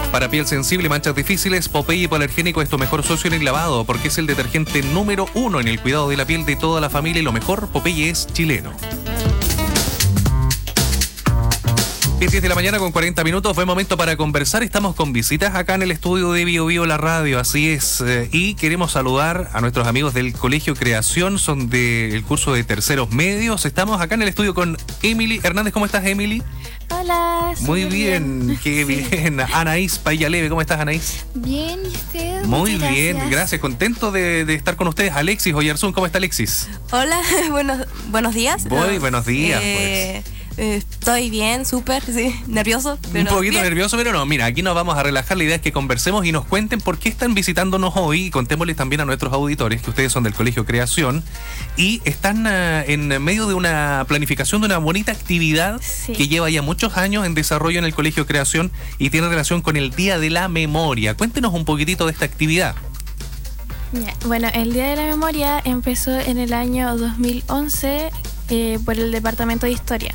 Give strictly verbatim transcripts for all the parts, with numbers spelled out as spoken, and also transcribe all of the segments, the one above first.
Para piel sensible y manchas difíciles, Popeye Hipoalergénico es tu mejor socio en el lavado, porque es el detergente número uno en el cuidado de la piel de toda la familia y lo mejor, Popeye es chileno. diez de la mañana con cuarenta minutos, buen momento para conversar. Estamos con visitas acá en el estudio de Bio Bio La Radio, así es. Y queremos saludar a nuestros amigos del Colegio Creación, son del curso de terceros medios. Estamos acá en el estudio con Emily Hernández. ¿Cómo estás, Emily? Hola. Muy bien, bien. qué Sí. bien. Anaís Payaleve, ¿cómo estás, Anaís? Bien, ¿y usted? Muy Muchas bien, gracias. gracias. Contento de, de estar con ustedes. Alexis Oyarzún, ¿cómo está Alexis? Hola, buenos, buenos días. Muy buenos días, eh, eh, estoy bien, súper, sí, nervioso. Un poquito bien. nervioso, pero no, mira, aquí nos vamos a relajar. La idea es que conversemos y nos cuenten por qué están visitándonos hoy y contémosles también a nuestros auditores que ustedes son del Colegio Creación y están uh, en medio de una planificación de una bonita actividad Sí. que lleva ya muchos años en desarrollo en el Colegio Creación y tiene relación con el Día de la Memoria. Cuéntenos un poquitito de esta actividad. Ya, bueno, el Día de la Memoria empezó en el año dos mil once eh, por el Departamento de Historia.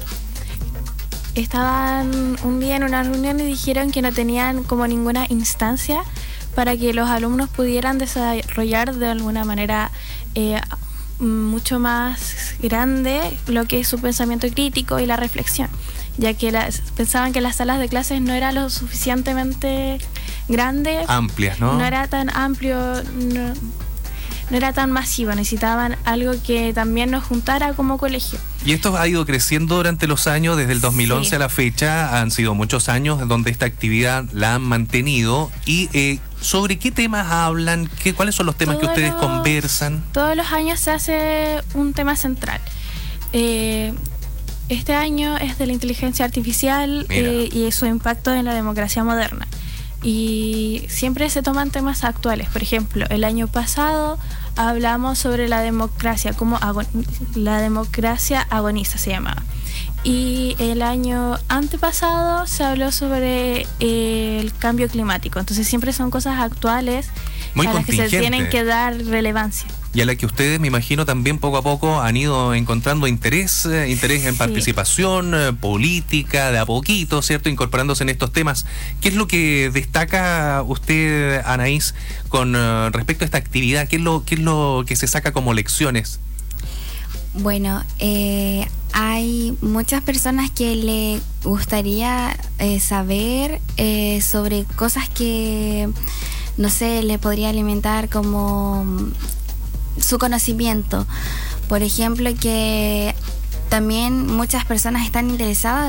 Estaban un día en una reunión y dijeron que no tenían como ninguna instancia para que los alumnos pudieran desarrollar de alguna manera eh, mucho más grande lo que es su pensamiento crítico y la reflexión, ya que las, pensaban que las salas de clases no era lo suficientemente grande, Amplias, ¿no? no era tan amplio, no, no era tan masivo, necesitaban algo que también nos juntara como colegio. Y esto ha ido creciendo durante los años, desde el dos mil once Sí. a la fecha, han sido muchos años donde esta actividad la han mantenido. ¿Y eh, sobre qué temas hablan? ¿Qué, ¿Cuáles son los temas que Todos ustedes los- conversan? Todos los años se hace un tema central. Eh, este año es de la inteligencia artificial Mira. eh, y su impacto en la democracia moderna. Y siempre se toman temas actuales. Por ejemplo, el año pasado hablamos sobre la democracia, como agon- la democracia agoniza se llamaba. Y el año antepasado se habló sobre eh, el cambio climático. Entonces siempre son cosas actuales Muy a las que se contingente. tienen que dar relevancia. Y a la que ustedes, me imagino, también poco a poco han ido encontrando interés, eh, interés en Sí. participación eh, política, de a poquito, ¿cierto? Incorporándose en estos temas. ¿Qué es lo que destaca usted, Anaís, con eh, respecto a esta actividad? ¿Qué es lo, qué es lo que se saca como lecciones? Bueno, eh, hay muchas personas que le gustaría eh, saber eh, sobre cosas que, no sé, le podría alimentar como mm, su conocimiento. Por ejemplo, que también muchas personas están interesadas